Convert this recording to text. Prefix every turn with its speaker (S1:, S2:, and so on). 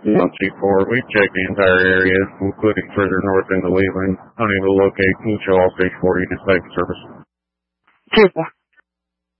S1: Muncie 4, we checked the entire area, including further north into Wheatland. Unable to locate mutual all stage 40 dispatch service.
S2: 2-4.